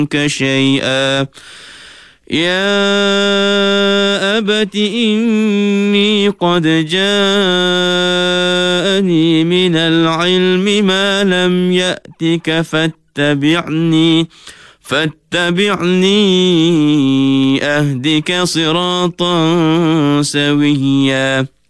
عنك شيئا يا أبت إني قد جاءني من العلم ما لم يأتك فاتبعني أهدك صراطا سويا.